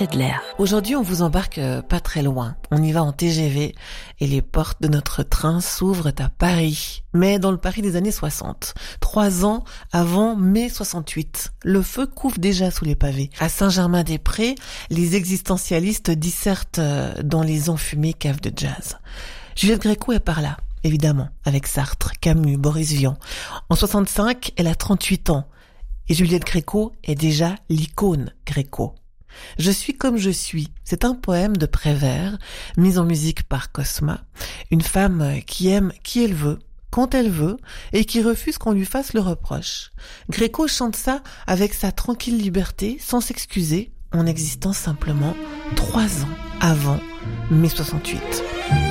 Chedler. Aujourd'hui, on vous embarque pas très loin. On y va en TGV et les portes de notre train s'ouvrent à Paris. Mais dans le Paris des années 60. 3 ans avant mai 68. Le feu couvre déjà sous les pavés. À Saint-Germain-des-Prés, les existentialistes dissertent dans les enfumées caves de jazz. Juliette Gréco est par là, évidemment, avec Sartre, Camus, Boris Vian. En 65, elle a 38 ans. Et Juliette Gréco est déjà l'icône Gréco. Je suis comme je suis. C'est un poème de Prévert, mis en musique par Cosma. Une femme qui aime qui elle veut, quand elle veut, et qui refuse qu'on lui fasse le reproche. Gréco chante ça avec sa tranquille liberté, sans s'excuser, en existant simplement 3 ans avant mai 68.